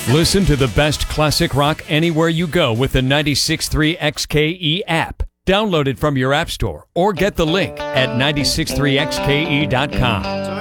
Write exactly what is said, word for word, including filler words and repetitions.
Listen to the best classic rock anywhere you go with the ninety-six point three X K E app. Download it from your app store or get the link at nine six three x k e dot com.